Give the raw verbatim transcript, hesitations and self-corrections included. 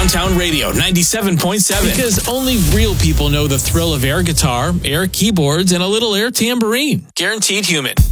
Downtown Radio, ninety-seven point seven. Because only real people know the thrill of air guitar, air keyboards, and a little air tambourine. Guaranteed Human.